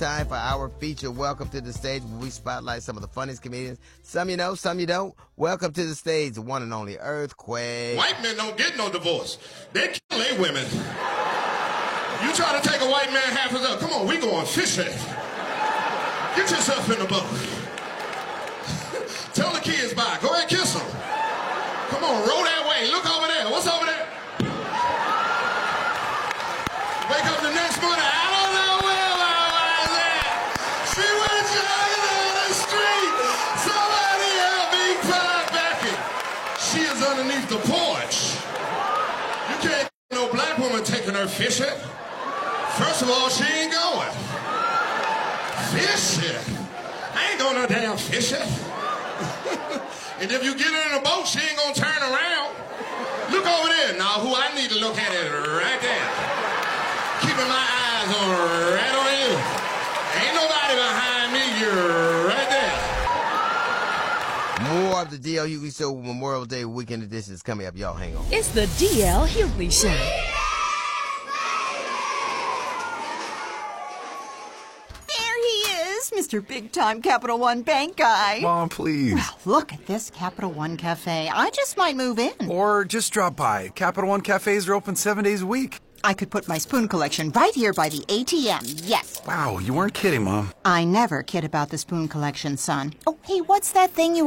time for our feature, Welcome to the Stage, where we spotlight some of the funniest comedians. Some you know, some you don't. Welcome to the stage, the one and only Earthquake. White men don't get no divorce. They kill their women. You try to take a white man half his up. Come on, we going fishing. Get yourself in the boat. Tell the kids bye. Go ahead, kiss them. Come on, roll that way. Look over there. What's over there? Wake up the next morning. I don't know where my wife is at. She went jogging down the street. Somebody help me find Becky. She is underneath the porch. You can't get no black woman taking her fishing. First of all, she ain't going. Fishing? I ain't going no damn fishing. And if you get her in a boat, she ain't gonna turn around. Look over there. Now, who I need to look at is right there. Keeping my eyes on right on you. Ain't nobody behind me. You're right there. More of the DL Hughley Show Memorial Day weekend edition is coming up. Y'all hang on. It's the DL Hughley Show. Mr. Big-Time Capital One Bank guy. Mom, please. Well, look at this Capital One Cafe. I just might move in. Or just drop by. Capital One cafes are open 7 days a week. I could put my spoon collection right here by the ATM, yes. Wow, you weren't kidding, Mom. I never kid about the spoon collection, son. Oh, hey, what's that thing you